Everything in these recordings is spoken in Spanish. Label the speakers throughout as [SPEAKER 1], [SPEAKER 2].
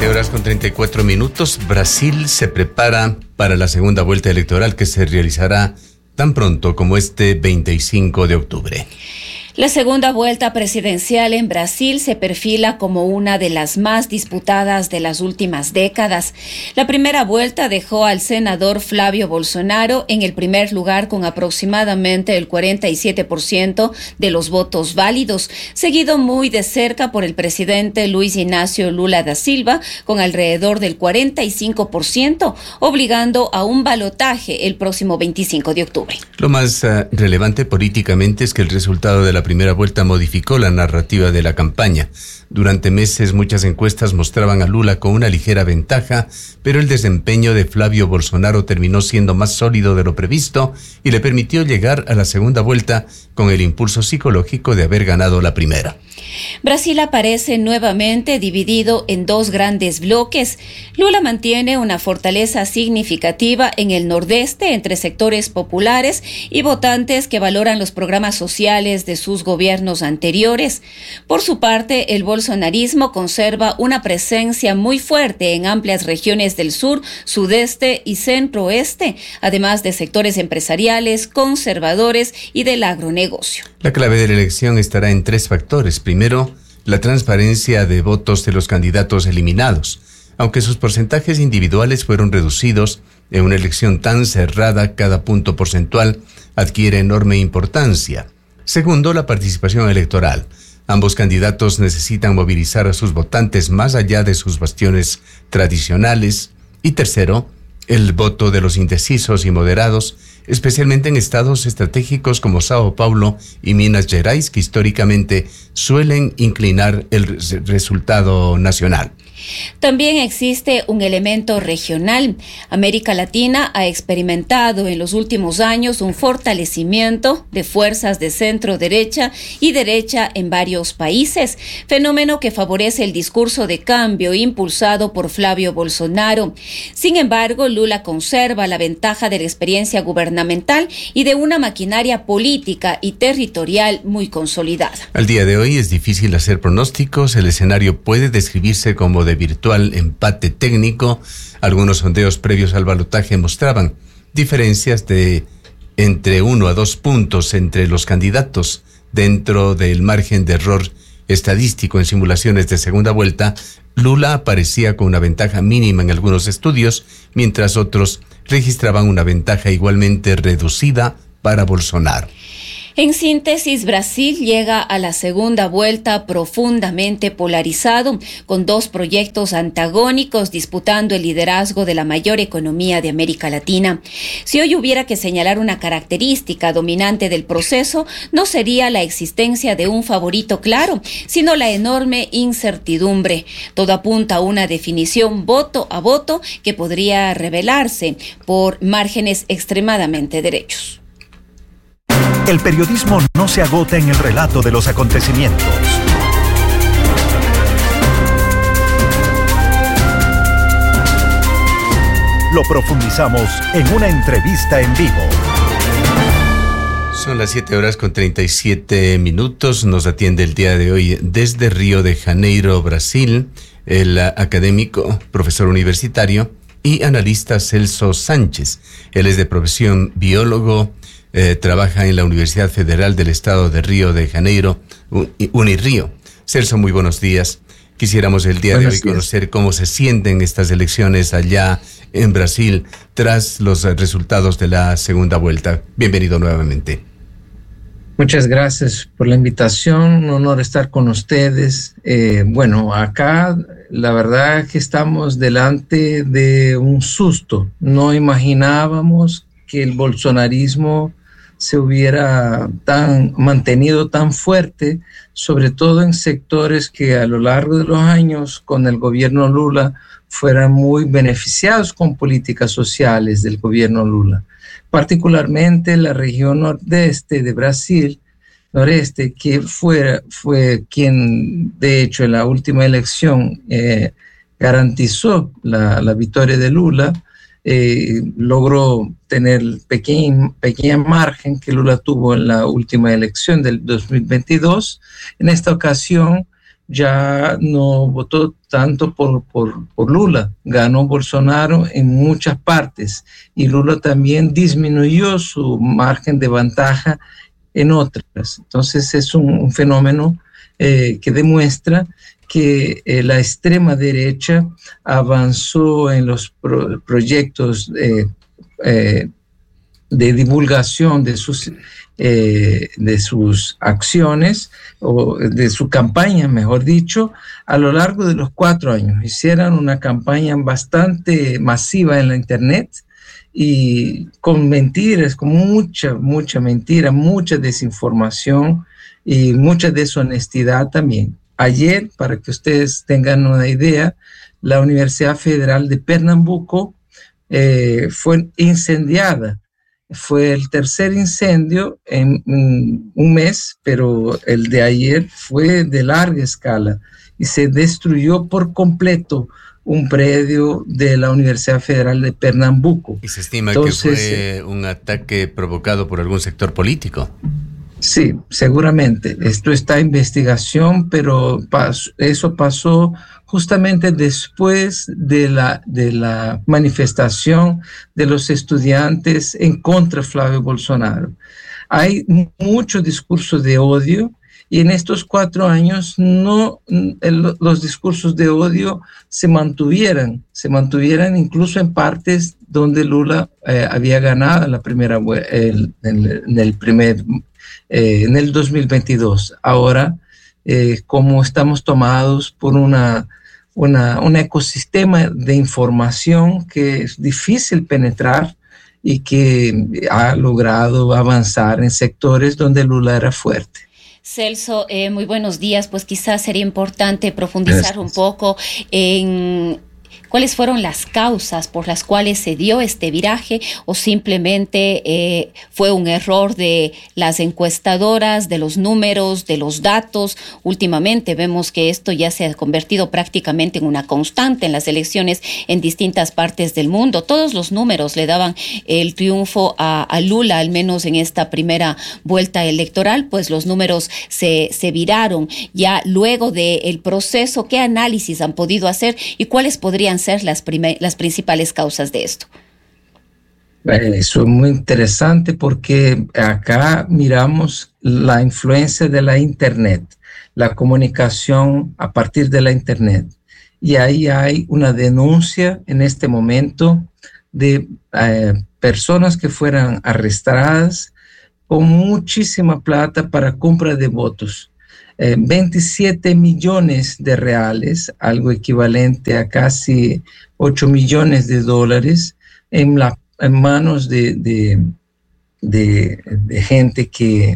[SPEAKER 1] 7:34. Brasil se prepara para la segunda vuelta electoral que se realizará tan pronto como este 25 de octubre.
[SPEAKER 2] La segunda vuelta presidencial en Brasil se perfila como una de las más disputadas de las últimas décadas. La primera vuelta dejó al senador Flávio Bolsonaro en el primer lugar con aproximadamente el 47% de los votos válidos, seguido muy de cerca por el presidente Luiz Inácio Lula da Silva con alrededor del 45%, obligando a un balotaje el próximo 25 de octubre.
[SPEAKER 1] Lo más relevante políticamente es que el resultado de la primera vuelta modificó la narrativa de la campaña. Durante meses muchas encuestas mostraban a Lula con una ligera ventaja, pero el desempeño de Flávio Bolsonaro terminó siendo más sólido de lo previsto y le permitió llegar a la segunda vuelta con el impulso psicológico de haber ganado la primera.
[SPEAKER 2] Brasil aparece nuevamente dividido en dos grandes bloques. Lula mantiene una fortaleza significativa en el nordeste entre sectores populares y votantes que valoran los programas sociales de sus gobiernos anteriores. Por su parte, el bolsonarismo conserva una presencia muy fuerte en amplias regiones del sur, sudeste y centro-oeste, además de sectores empresariales, conservadores y del agronegocio.
[SPEAKER 1] La clave de la elección estará en tres factores. Primero, la transparencia de votos de los candidatos eliminados. Aunque sus porcentajes individuales fueron reducidos, en una elección tan cerrada, cada punto porcentual adquiere enorme importancia. Segundo, la participación electoral. Ambos candidatos necesitan movilizar a sus votantes más allá de sus bastiones tradicionales. Y tercero, el voto de los indecisos y moderados, especialmente en estados estratégicos como Sao Paulo y Minas Gerais, que históricamente suelen inclinar el resultado nacional.
[SPEAKER 2] También existe un elemento regional. América Latina ha experimentado en los últimos años un fortalecimiento de fuerzas de centro-derecha y derecha en varios países, fenómeno que favorece el discurso de cambio impulsado por Flávio Bolsonaro. Sin embargo, Lula conserva la ventaja de la experiencia gubernamental y de una maquinaria política y territorial muy consolidada.
[SPEAKER 1] Al día de hoy es difícil hacer pronósticos. El escenario puede describirse como de virtual empate técnico. Algunos sondeos previos al balotaje mostraban diferencias de entre 1 a 2 puntos entre los candidatos. Dentro del margen de error estadístico en simulaciones de segunda vuelta, Lula aparecía con una ventaja mínima en algunos estudios, mientras otros registraban una ventaja igualmente reducida para Bolsonaro.
[SPEAKER 2] En síntesis, Brasil llega a la segunda vuelta profundamente polarizado, con dos proyectos antagónicos disputando el liderazgo de la mayor economía de América Latina. Si hoy hubiera que señalar una característica dominante del proceso, no sería la existencia de un favorito claro, sino la enorme incertidumbre. Todo apunta a una definición voto a voto que podría revelarse por márgenes extremadamente derechos.
[SPEAKER 3] El periodismo no se agota en el relato de los acontecimientos. Lo profundizamos en una entrevista en vivo.
[SPEAKER 1] Son las 7:37. Nos atiende el día de hoy desde Río de Janeiro, Brasil, el académico, profesor universitario y analista Celso Sánchez. Él es de profesión biólogo. Trabaja en la Universidad Federal del Estado de Río de Janeiro, Unirío. Celso, muy buenos días. Quisiéramos el día de hoy conocer cómo se sienten estas elecciones allá en Brasil tras los resultados de la segunda vuelta. Bienvenido nuevamente.
[SPEAKER 4] Muchas gracias por la invitación, un honor estar con ustedes. Acá la verdad que estamos delante de un susto. No imaginábamos que el bolsonarismo se hubiera mantenido tan fuerte, sobre todo en sectores que a lo largo de los años con el gobierno Lula fueran muy beneficiados con políticas sociales del gobierno Lula. Particularmente la región nordeste de Brasil, noreste, que fue quien de hecho en la última elección garantizó la victoria de Lula. Logró tener pequeña margen que Lula tuvo en la última elección del 2022. En esta ocasión ya no votó tanto por Lula. Ganó Bolsonaro en muchas partes y Lula también disminuyó su margen de ventaja en otras. Entonces es un fenómeno que demuestra que la extrema derecha avanzó en los proyectos de divulgación de sus acciones o de su campaña, mejor dicho, a lo largo de los 4 años. Hicieron una campaña bastante masiva en la Internet y con mentiras, con mucha mentira, mucha desinformación y mucha deshonestidad también. Ayer, para que ustedes tengan una idea, la Universidad Federal de Pernambuco fue incendiada. Fue el tercer incendio en un mes, pero el de ayer fue de larga escala y se destruyó por completo un predio de la Universidad Federal de Pernambuco.
[SPEAKER 1] Y se estima que fue un ataque provocado por algún sector político.
[SPEAKER 4] Sí, seguramente. Esto está en investigación, pero eso pasó justamente después de la manifestación de los estudiantes en contra de Flávio Bolsonaro. Hay mucho discurso de odio y en estos 4 años los discursos de odio se mantuvieran incluso en partes donde Lula había ganado la primera en el 2022. Ahora, como estamos tomados por un ecosistema de información que es difícil penetrar y que ha logrado avanzar en sectores donde Lula era fuerte.
[SPEAKER 2] Celso, muy buenos días. Pues quizás sería importante profundizar un poco en ¿cuáles fueron las causas por las cuales se dio este viraje o simplemente fue un error de las encuestadoras, de los números, de los datos? Últimamente vemos que esto ya se ha convertido prácticamente en una constante en las elecciones en distintas partes del mundo. Todos los números le daban el triunfo a Lula, al menos en esta primera vuelta electoral, pues los números se viraron. Ya luego del proceso, ¿qué análisis han podido hacer y cuáles podrían ser las principales causas de esto?
[SPEAKER 4] Eso es muy interesante porque acá miramos la influencia de la Internet, la comunicación a partir de la Internet. Y ahí hay una denuncia en este momento de personas que fueran arrestadas con muchísima plata para compra de votos. 27 millones de reales, algo equivalente a casi 8 millones de dólares en manos de gente que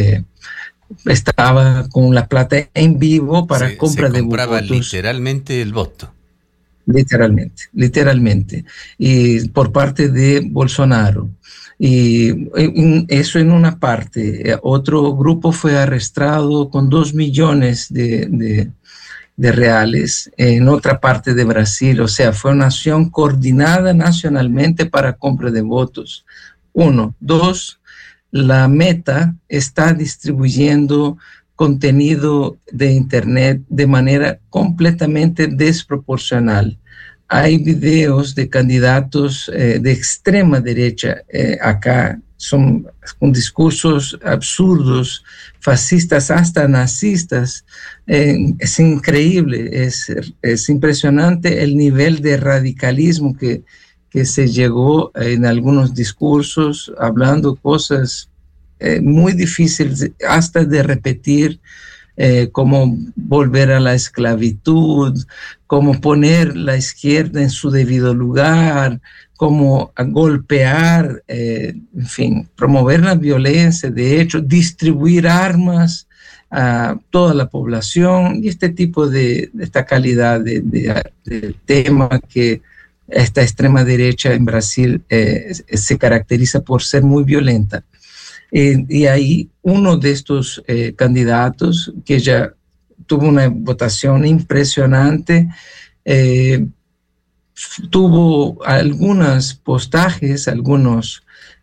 [SPEAKER 4] estaba con la plata en vivo para compra de votos. Se compraba
[SPEAKER 1] literalmente el voto.
[SPEAKER 4] Literalmente. Y por parte de Bolsonaro. Y eso en una parte. Otro grupo fue arrestado con 2 millones de reales en otra parte de Brasil. O sea, fue una acción coordinada nacionalmente para compra de votos. 1. 2, la Meta está distribuyendo contenido de Internet de manera completamente desproporcional. Hay videos de candidatos de extrema derecha acá, son con discursos absurdos, fascistas, hasta nazistas. Es increíble, es impresionante el nivel de radicalismo que se llegó en algunos discursos, hablando cosas muy difíciles hasta de repetir, como volver a la esclavitud, como poner la izquierda en su debido lugar, como golpear, en fin, promover la violencia, de hecho, distribuir armas a toda la población y este tipo de esta calidad de tema que esta extrema derecha en Brasil se caracteriza por ser muy violenta. Y ahí uno de estos candidatos que ya tuvo una votación impresionante, tuvo algunos postajes, algunos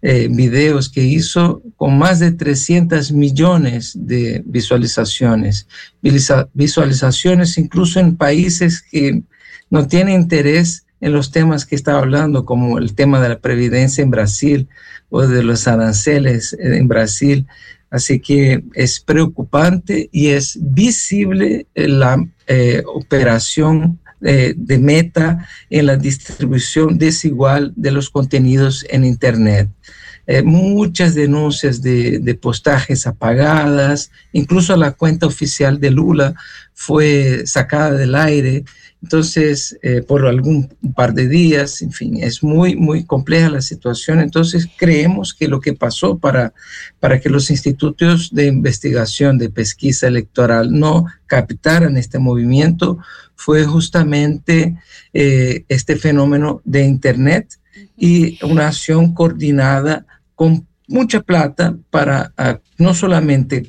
[SPEAKER 4] videos que hizo con más de 300 millones de visualizaciones. Visualizaciones incluso en países que no tienen interés en los temas que estaba hablando, como el tema de la previdencia en Brasil o de los aranceles en Brasil. Así que es preocupante y es visible la operación de Meta en la distribución desigual de los contenidos en Internet. Muchas denuncias de postajes apagadas, incluso la cuenta oficial de Lula fue sacada del aire. Entonces, por un par de días, en fin, es muy, muy compleja la situación. Entonces, creemos que lo que pasó para que los institutos de investigación, de pesquisa electoral no captaran este movimiento fue justamente este fenómeno de Internet y una acción coordinada con mucha plata para no solamente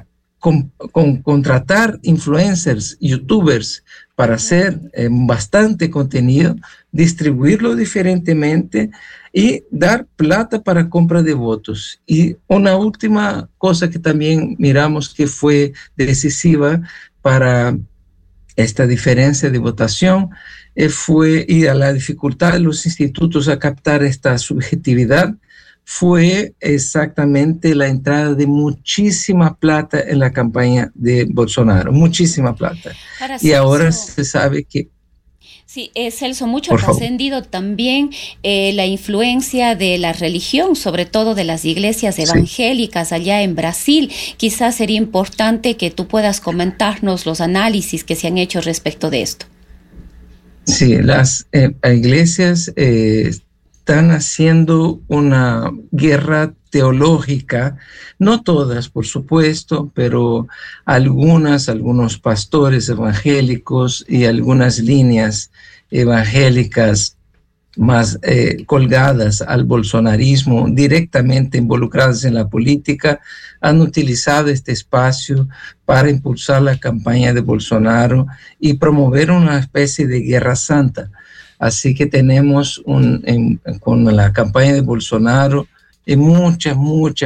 [SPEAKER 4] contratar influencers, youtubers, para hacer bastante contenido, distribuirlo diferentemente y dar plata para compra de votos. Y una última cosa que también miramos que fue decisiva para esta diferencia de votación fue, y a la dificultad de los institutos a captar esta subjetividad, fue exactamente la entrada de muchísima plata en la campaña de Bolsonaro, muchísima plata. Y ahora se sabe que...
[SPEAKER 2] Sí, Celso, mucho ha trascendido también la influencia de la religión, sobre todo de las iglesias evangélicas allá en Brasil. Quizás sería importante que tú puedas comentarnos los análisis que se han hecho respecto de esto.
[SPEAKER 4] Sí, las iglesias están haciendo una guerra teológica, no todas, por supuesto, pero algunos pastores evangélicos y algunas líneas evangélicas más colgadas al bolsonarismo, directamente involucradas en la política, han utilizado este espacio para impulsar la campaña de Bolsonaro y promover una especie de guerra santa. Así que tenemos con la campaña de Bolsonaro muchas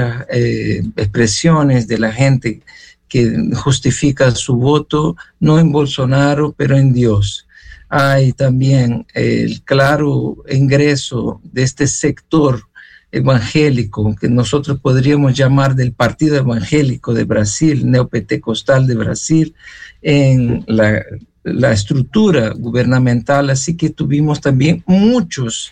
[SPEAKER 4] expresiones de la gente que justifica su voto, no en Bolsonaro, pero en Dios. Hay también el claro ingreso de este sector evangélico, que nosotros podríamos llamar del Partido Evangélico de Brasil, neopentecostal de Brasil, en la estructura gubernamental. Así que tuvimos también muchos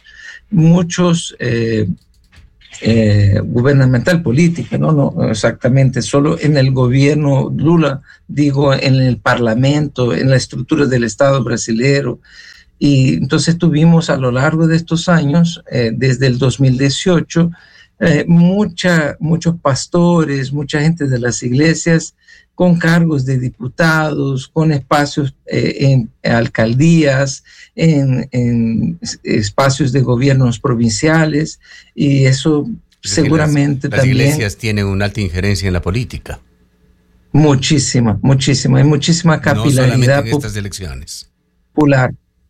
[SPEAKER 4] gubernamental política, no exactamente solo en el gobierno Lula, digo en el parlamento, en la estructura del Estado brasileño. Y entonces tuvimos a lo largo de estos años, desde el 2018, muchos pastores, mucha gente de las iglesias con cargos de diputados, con espacios en alcaldías, en espacios de gobiernos provinciales, y eso seguramente
[SPEAKER 1] las
[SPEAKER 4] también...
[SPEAKER 1] Las iglesias tienen una alta injerencia en la política.
[SPEAKER 4] Muchísima, hay muchísima capilaridad.
[SPEAKER 1] No solamente en estas elecciones.
[SPEAKER 4] Popular.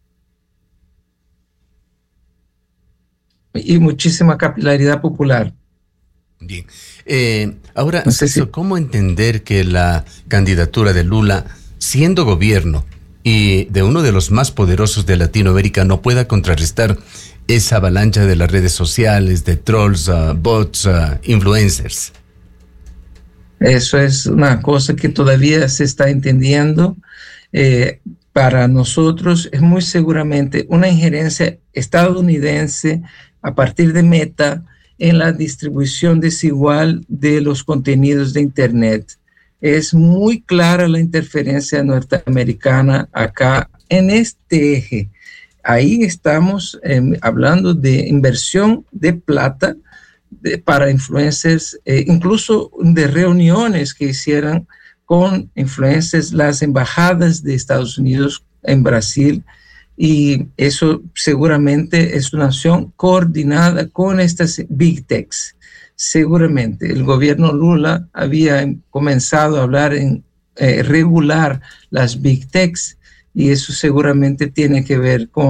[SPEAKER 4] Y muchísima capilaridad popular.
[SPEAKER 1] Bien. Ahora, no sé ¿cómo entender que la candidatura de Lula, siendo gobierno y de uno de los más poderosos de Latinoamérica, no pueda contrarrestar esa avalancha de las redes sociales, de trolls, bots, influencers?
[SPEAKER 4] Eso es una cosa que todavía se está entendiendo. Para nosotros es muy seguramente una injerencia estadounidense a partir de Meta en la distribución desigual de los contenidos de Internet. Es muy clara la interferencia norteamericana acá en este eje. Ahí estamos hablando de inversión de plata para influencers, incluso de reuniones que hicieran con influencers las embajadas de Estados Unidos en Brasil. Y eso seguramente es una acción coordinada con estas Big Techs. Seguramente el gobierno Lula había comenzado a hablar en regular las Big Techs, y eso seguramente tiene que ver con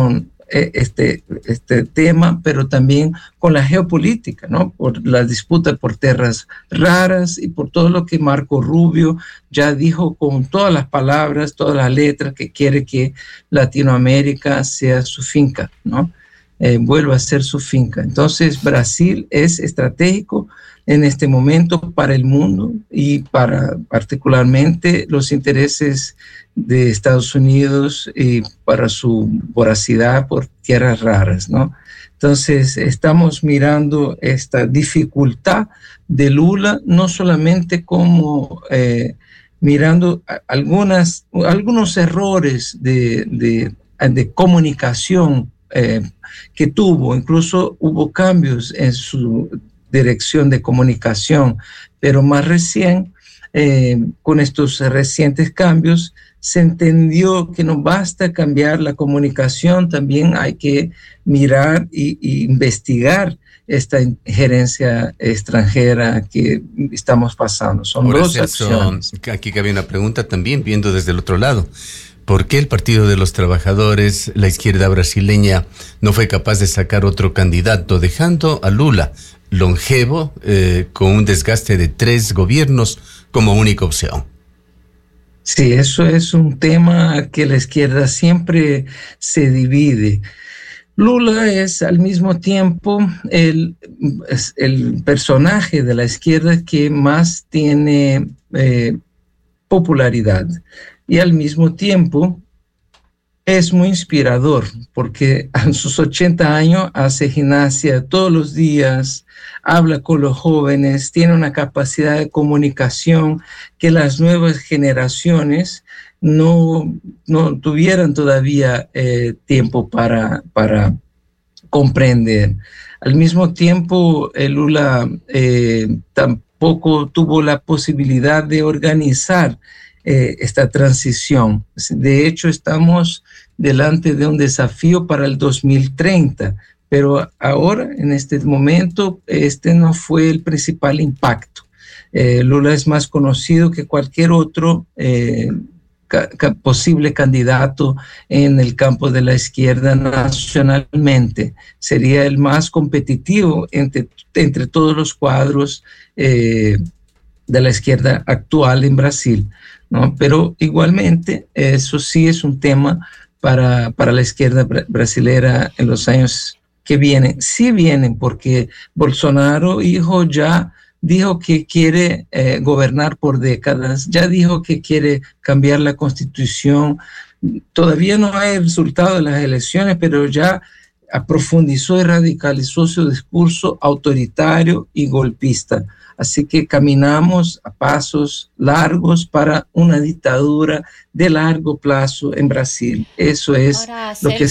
[SPEAKER 4] este tema, pero también con la geopolítica, ¿no? Por la disputa por tierras raras y por todo lo que Marco Rubio ya dijo con todas las palabras, todas las letras, que quiere que Latinoamérica sea su finca, ¿no? Vuelva a ser su finca. Entonces, Brasil es estratégico en este momento para el mundo y para particularmente los intereses de Estados Unidos y para su voracidad por tierras raras, ¿no? Entonces, estamos mirando esta dificultad de Lula, no solamente como mirando algunos errores de comunicación que tuvo, incluso hubo cambios en su dirección de comunicación, pero más recién, con estos recientes cambios, se entendió que no basta cambiar la comunicación, también hay que mirar e investigar esta injerencia extranjera que estamos pasando. Son
[SPEAKER 1] Ahora,
[SPEAKER 4] dos
[SPEAKER 1] Celso,
[SPEAKER 4] acciones.
[SPEAKER 1] aquí cabe una pregunta también, viendo desde el otro lado. ¿Por qué el Partido de los Trabajadores, la izquierda brasileña, no fue capaz de sacar otro candidato, dejando a Lula longevo, con un desgaste de 3 gobiernos, como única opción?
[SPEAKER 4] Sí, eso es un tema que la izquierda siempre se divide. Lula es al mismo tiempo el personaje de la izquierda que más tiene popularidad y al mismo tiempo es muy inspirador porque a sus 80 años hace gimnasia todos los días, habla con los jóvenes, tiene una capacidad de comunicación que las nuevas generaciones no tuvieran todavía tiempo para comprender. Al mismo tiempo, Lula tampoco tuvo la posibilidad de organizar esta transición. De hecho, estamos delante de un desafío para el 2030, pero ahora, en este momento, este no fue el principal impacto. Lula es más conocido que cualquier otro posible candidato en el campo de la izquierda nacionalmente. Sería el más competitivo entre todos los cuadros de la izquierda actual en Brasil, ¿no? Pero igualmente eso sí es un tema para la izquierda brasilera en los años que vienen. Sí vienen porque Bolsonaro, ya dijo que quiere gobernar por décadas, ya dijo que quiere cambiar la constitución. Todavía no hay el resultado de las elecciones, pero ya profundizó y radicalizó su discurso autoritario y golpista. Así que caminamos a pasos largos para una dictadura de largo plazo en Brasil. Eso es lo que